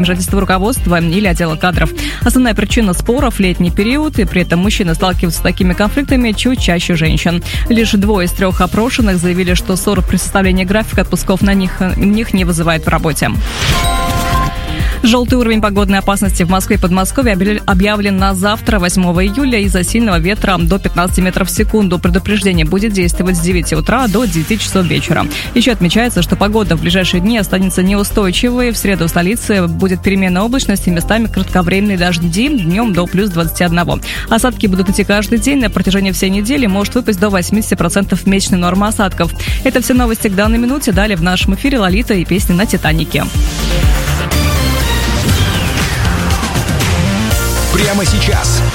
вмешательства руководства или отдела кадров. Основная причина споров – летний период, и при этом мужчины сталкиваются с такими конфликтами чуть чаще женщин. Лишь 2 из 3 опрошенных заявили, что ссор при составлении графика отпусков на них не вызывает в работе. Желтый уровень погодной опасности в Москве и Подмосковье объявлен на завтра, 8 июля, из-за сильного ветра до 15 метров в секунду. Предупреждение будет действовать с 9 утра до 9 часов вечера. Еще отмечается, что погода в ближайшие дни останется неустойчивой. В среду в столице будет переменная облачность и местами кратковременные дожди, днем до плюс 21. Осадки будут идти каждый день. На протяжении всей недели может выпасть до 80% месячной нормы осадков. Это все новости к данной минуте. Далее в нашем эфире Лолита и песни на «Титанике». Прямо сейчас